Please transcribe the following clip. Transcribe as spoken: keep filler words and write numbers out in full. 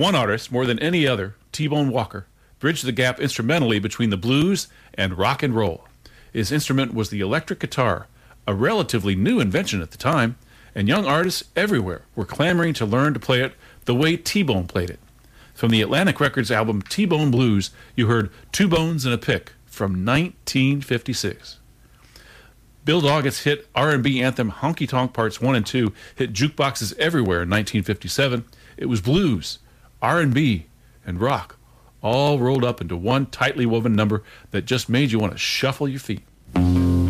One artist, more than any other, T-Bone Walker, bridged the gap instrumentally between the blues and rock and roll. His instrument was the electric guitar, a relatively new invention at the time, and young artists everywhere were clamoring to learn to play it the way T-Bone played it. From the Atlantic Records album T-Bone Blues, you heard Two Bones and a Pick from nineteen fifty-six. Bill Doggett's hit R and B anthem Honky Tonk Parts one and two hit jukeboxes everywhere in nineteen fifty-seven. It was blues, R and B, and rock, all rolled up into one tightly woven number that just made you want to shuffle your feet.